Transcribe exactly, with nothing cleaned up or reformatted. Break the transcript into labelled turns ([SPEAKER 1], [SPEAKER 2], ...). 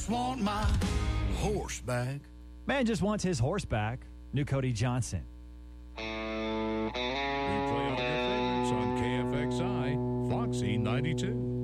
[SPEAKER 1] just want my horse back.
[SPEAKER 2] Man just wants his horse back. New Cody Johnson.
[SPEAKER 3] We play all your favorites on K F X I, Foxy ninety-two.